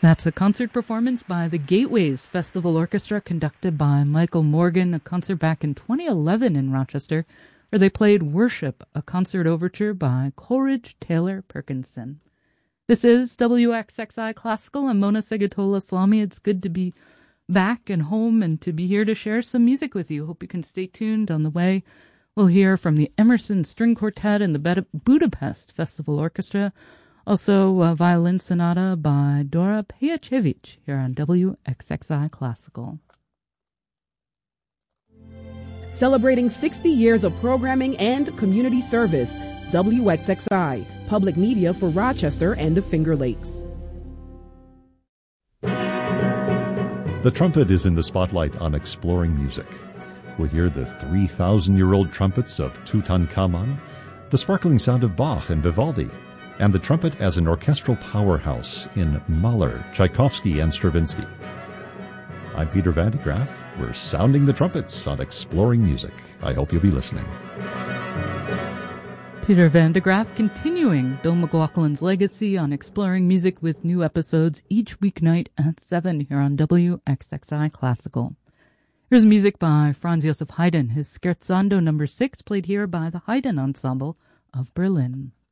That's a concert performance by the Gateways Festival Orchestra conducted by Michael Morgan, a concert back in 2011 in Rochester, where they played Worship, a concert overture by Coleridge Taylor Perkinson. This is WXXI Classical. I'm Mona Segatola-Salami. It's good to be back and home and to be here to share some music with you. Hope you can stay tuned. On the way, we'll hear from the Emerson String Quartet and the Budapest Festival Orchestra. Also, a violin sonata by Dora Pejacevic here on WXXI Classical. Celebrating 60 years of programming and community service, WXXI, public media for Rochester and the Finger Lakes. The trumpet is in the spotlight on Exploring Music. We'll hear the 3,000-year-old trumpets of Tutankhamun, the sparkling sound of Bach and Vivaldi, and the trumpet as an orchestral powerhouse in Mahler, Tchaikovsky, and Stravinsky. I'm Peter Van de Graaff. We're sounding the trumpets on Exploring Music. I hope you'll be listening. Peter Van de Graaff continuing Bill McLaughlin's legacy on Exploring Music with new episodes each weeknight at 7 here on WXXI Classical. Here's music by Franz Joseph Haydn, his Scherzando No. 6, played here by the Haydn Ensemble of Berlin.